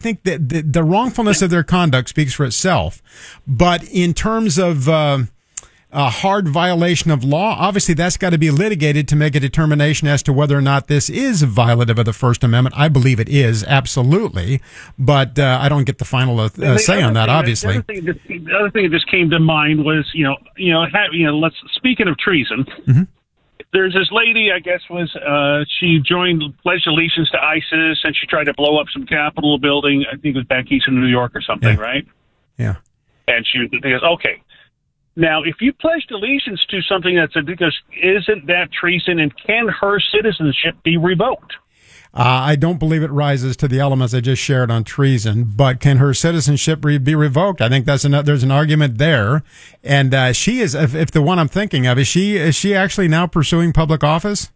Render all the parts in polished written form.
think that the wrongfulness of their conduct speaks for itself. But in terms of a hard violation of law, obviously that's got to be litigated to make a determination as to whether or not this is violative of the First Amendment. I believe it is, absolutely, but I don't get the final say on that, obviously. The other thing that just came to mind was, speaking of treason, mm-hmm. There's this lady, I guess, she pledged allegiance to ISIS, and she tried to blow up some Capitol building. I think it was back east in New York or something, right? Yeah. And she goes, okay. Now, if you pledged allegiance to something isn't that treason, and can her citizenship be revoked? I don't believe it rises to the elements I just shared on treason, but can her citizenship be revoked? I think there's an argument there. And she is, if the one I'm thinking of, is she actually now pursuing public office?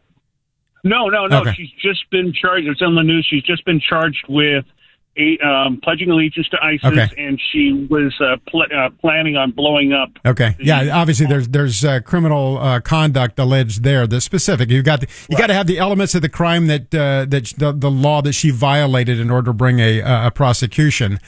No. Okay. She's just been charged. It's on the news. She's just been charged with pledging allegiance to ISIS, okay. And she was planning on blowing up. Okay, yeah. Obviously, there's criminal conduct alleged there. The specific you got to have the elements of the crime that the law that she violated in order to bring a prosecution.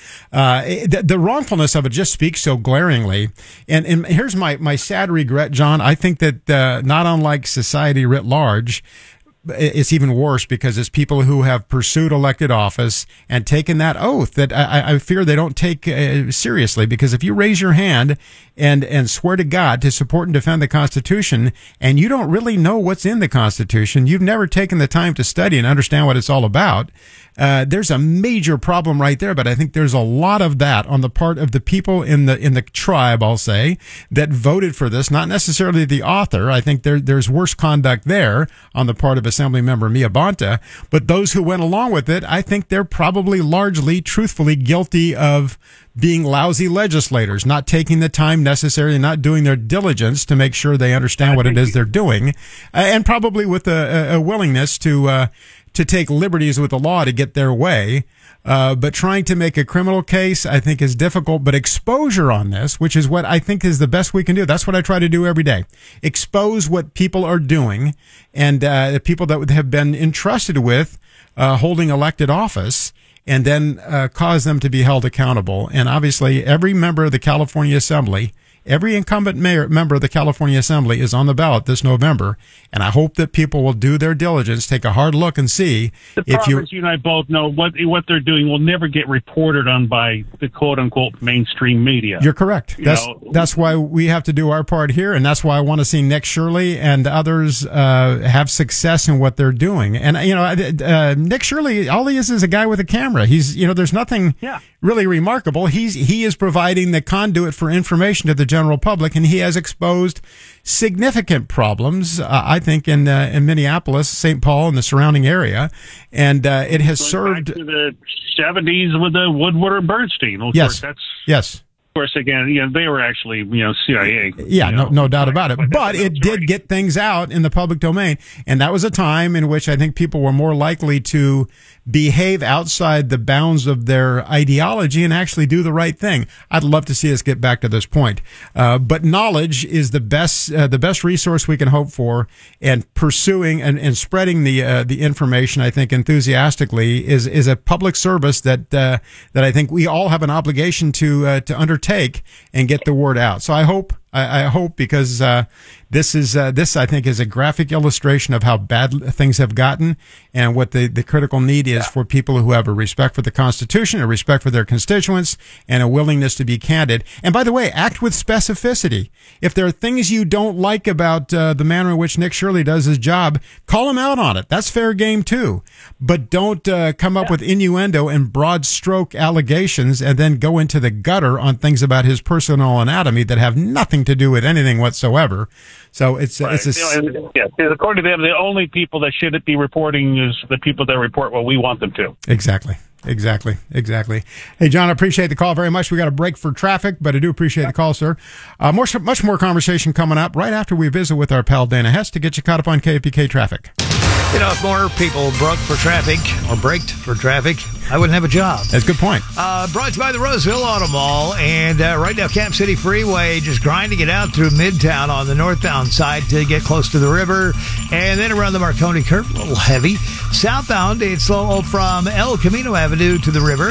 The wrongfulness of it just speaks so glaringly. And here's my sad regret, John. I think that not unlike society writ large, it's even worse because it's people who have pursued elected office and taken that oath that I fear they don't take seriously. Because if you raise your hand and swear to God to support and defend the Constitution, and you don't really know what's in the Constitution, you've never taken the time to study and understand what it's all about, there's a major problem right there. But I think there's a lot of that on the part of the people in the tribe, I'll say, that voted for this, not necessarily the author. I think there's worse conduct there on the part of Assemblymember Mia Bonta, but those who went along with it, I think they're probably largely, truthfully guilty of being lousy legislators, not taking the time necessary, not doing their diligence to make sure they understand what it is they're doing, and probably with a willingness to take liberties with the law to get their way. But trying to make a criminal case, I think, is difficult. But exposure on this, which is what I think is the best we can do. That's what I try to do every day. Expose what people are doing, and the people that have been entrusted with holding elected office, and then cause them to be held accountable. And obviously, every member of the California Assembly, every incumbent member of the California Assembly is on the ballot this November, and I hope that people will do their diligence, take a hard look, and see the problem is you and I both know what they're doing will never get reported on by the quote-unquote mainstream media. You're correct. That's why we have to do our part here, and that's why I want to see Nick Shirley and others have success in what they're doing. And, Nick Shirley, all he is a guy with a camera. He's, there's nothing really remarkable. He is providing the conduit for information to the general public, and he has exposed significant problems, I think, in Minneapolis, St. Paul, and the surrounding area, and it has served back to the 70s with the Woodward and Bernstein. Of yes, course, yes. Of course, again, they were actually, CIA. Yeah, no doubt about it. But it did get things out in the public domain, and that was a time in which I think people were more likely to behave outside the bounds of their ideology and actually do the right thing. I'd love to see us get back to this point. But knowledge is the best resource we can hope for, and pursuing and spreading the information, I think, enthusiastically is a public service that I think we all have an obligation to undertake and get the word out. So I hope, because this I think is a graphic illustration of how bad things have gotten, and what the critical need is for people who have a respect for the Constitution, a respect for their constituents, and a willingness to be candid. And by the way, act with specificity. If there are things you don't like about the manner in which Nick Shirley does his job, call him out on it. That's fair game too. But don't come up with innuendo and broad stroke allegations and then go into the gutter on things about his personal anatomy that have nothing to do with anything whatsoever. So it's according to them, the only people that shouldn't be reporting is the people that report what we want them to. Exactly. Hey, John, I appreciate the call very much. We got a break for traffic, but I do appreciate the call, sir. Much more conversation coming up right after we visit with our pal Dana Hess to get you caught up on KPK traffic. If more people broke for traffic or braked for traffic, I wouldn't have a job. That's a good point. Brought to you by the Roseville Auto Mall. And right now, Camp City Freeway, just grinding it out through Midtown on the northbound side to get close to the river. And then around the Marconi curve, a little heavy. Southbound, it's slow from El Camino Avenue to the river.